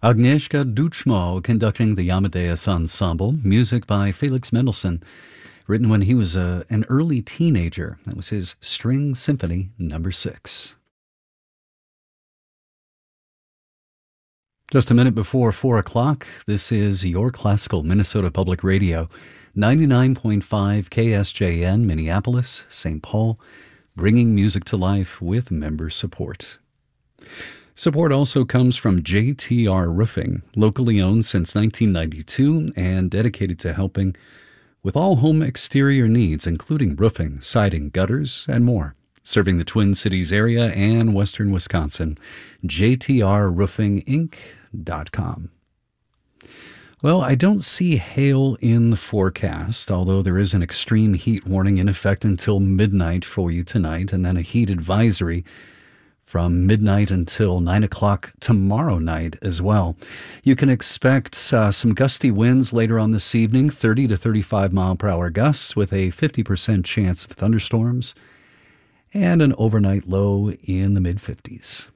Agnieszka Duchmo conducting the Amadeus Ensemble, music by Felix Mendelssohn, written when he was an early teenager. That was his String Symphony No. 6. Just a minute before 4 o'clock, this is your classical Minnesota Public Radio, 99.5 KSJN, Minneapolis, St. Paul, bringing music to life with member support. Support also comes from JTR Roofing, locally owned since 1992 and dedicated to helping with all home exterior needs, including roofing, siding, gutters, and more. Serving the Twin Cities area and western Wisconsin, jtrroofinginc.com. Well, I don't see hail in the forecast, although there is an extreme heat warning in effect until midnight for you tonight, and then a heat advisory from midnight until 9 o'clock tomorrow night as well. You can expect some gusty winds later on this evening, 30 to 35 mile per hour gusts with a 50% chance of thunderstorms, and an overnight low in the mid-50s.